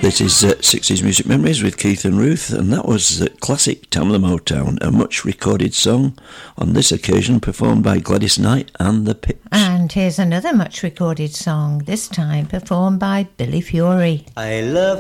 This is 60s Music Memories with Keith and Ruth, and that was the classic Tom of the Motown, a much recorded song, on this occasion performed by Gladys Knight and the Pips. And here's another much recorded song, this time performed by Billy Fury. I love